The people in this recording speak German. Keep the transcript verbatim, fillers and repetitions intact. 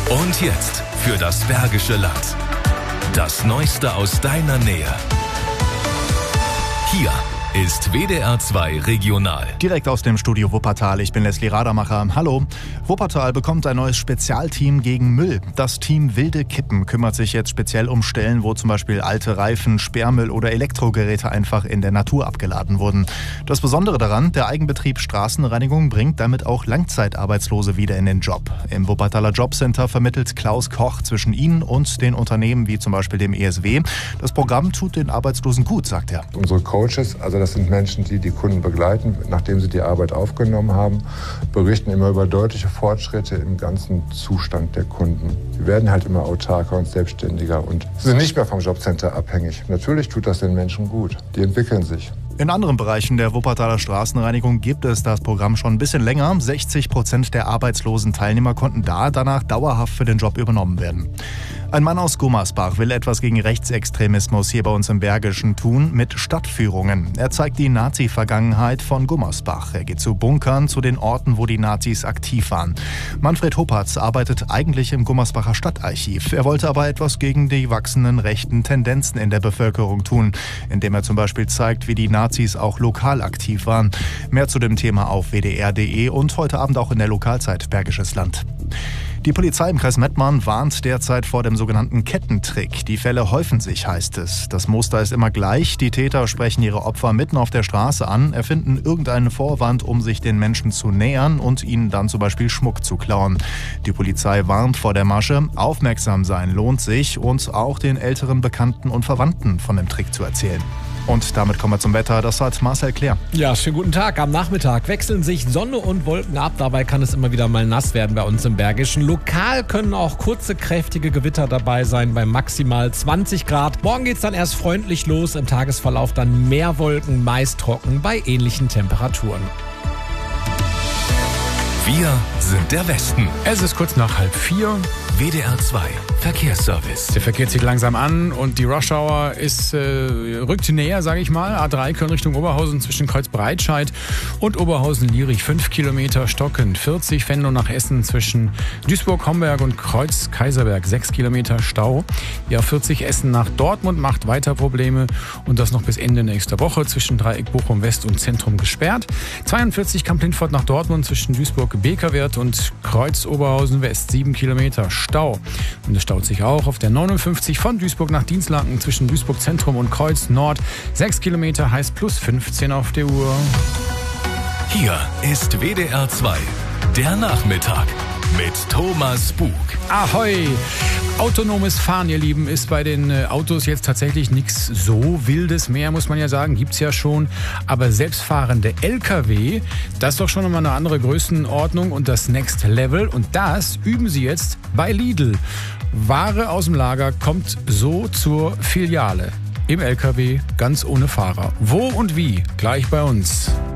Und jetzt für das Bergische Land. Das Neueste aus deiner Nähe. Hier ist W D R zwei Regional. Direkt aus dem Studio Wuppertal. Ich bin Leslie Radermacher. Hallo. Wuppertal bekommt ein neues Spezialteam gegen Müll. Das Team Wilde Kippen kümmert sich jetzt speziell um Stellen, wo zum Beispiel alte Reifen, Sperrmüll oder Elektrogeräte einfach in der Natur abgeladen wurden. Das Besondere daran, der Eigenbetrieb Straßenreinigung bringt damit auch Langzeitarbeitslose wieder in den Job. Im Wuppertaler Jobcenter vermittelt Klaus Koch zwischen ihnen und den Unternehmen wie zum Beispiel dem E S W. Das Programm tut den Arbeitslosen gut, sagt er. Unsere Coaches, also das sind Menschen, die die Kunden begleiten, nachdem sie die Arbeit aufgenommen haben, berichten immer über deutliche Fortschritte im ganzen Zustand der Kunden. Sie werden halt immer autarker und selbstständiger und sind nicht mehr vom Jobcenter abhängig. Natürlich tut das den Menschen gut. Die entwickeln sich. In anderen Bereichen der Wuppertaler Straßenreinigung gibt es das Programm schon ein bisschen länger. sechzig Prozent der arbeitslosen Teilnehmer konnten da danach dauerhaft für den Job übernommen werden. Ein Mann aus Gummersbach will etwas gegen Rechtsextremismus hier bei uns im Bergischen tun mit Stadtführungen. Er zeigt die Nazi-Vergangenheit von Gummersbach. Er geht zu Bunkern, zu den Orten, wo die Nazis aktiv waren. Manfred Huppertz arbeitet eigentlich im Gummersbacher Stadtarchiv. Er wollte aber etwas gegen die wachsenden rechten Tendenzen in der Bevölkerung tun, indem er zum Beispiel zeigt, wie die Nazis auch lokal aktiv waren. Mehr zu dem Thema auf w d r punkt d e und heute Abend auch in der Lokalzeit Bergisches Land. Die Polizei im Kreis Mettmann warnt derzeit vor dem sogenannten Kettentrick. Die Fälle häufen sich, heißt es. Das Muster ist immer gleich. Die Täter sprechen ihre Opfer mitten auf der Straße an, erfinden irgendeinen Vorwand, um sich den Menschen zu nähern und ihnen dann zum Beispiel Schmuck zu klauen. Die Polizei warnt vor der Masche. Aufmerksam sein lohnt sich und auch den älteren Bekannten und Verwandten von dem Trick zu erzählen. Und damit kommen wir zum Wetter. Das hat Marcel Claire. Ja, schönen guten Tag. Am Nachmittag wechseln sich Sonne und Wolken ab. Dabei kann es immer wieder mal nass werden bei uns im Bergischen. Lokal können auch kurze, kräftige Gewitter dabei sein bei maximal zwanzig Grad. Morgen geht es dann erst freundlich los. Im Tagesverlauf dann mehr Wolken, meist trocken bei ähnlichen Temperaturen. Wir sind der Westen. Es ist kurz nach halb vier. W D R zwei Verkehrsservice. Der Verkehr zieht langsam an und die Rush-Hour ist, äh, rückt näher, sage ich mal. A drei Köln Richtung Oberhausen zwischen Kreuzbreitscheid und Oberhausen-Lierich fünf Kilometer stockend. vierzig Venlo nach Essen zwischen Duisburg-Homberg und Kreuz-Kaiserberg sechs Kilometer Stau. Die A vierzig Essen nach Dortmund macht weiter Probleme und das noch bis Ende nächster Woche zwischen Dreieck Bochum West und Zentrum gesperrt. zweiundvierzig Kamp-Lindfort nach Dortmund zwischen Duisburg-Bekerwert und Kreuz-Oberhausen West sieben Kilometer Stau. Und es staut sich auch auf der neunundfünfzig von Duisburg nach Dienstlaken zwischen Duisburg Zentrum und Kreuz Nord. sechs Kilometer heißt plus fünfzehn auf der Uhr. Hier ist W D R zwei, der Nachmittag mit Thomas Bug. Ahoi! Autonomes Fahren, ihr Lieben, ist bei den Autos jetzt tatsächlich nichts so Wildes mehr, muss man ja sagen. Gibt's ja schon. Aber selbstfahrende L K W, das ist doch schon nochmal eine andere Größenordnung und das Next Level. Und das üben sie jetzt bei Lidl. Ware aus dem Lager kommt so zur Filiale. Im L K W, ganz ohne Fahrer. Wo und wie? Gleich bei uns.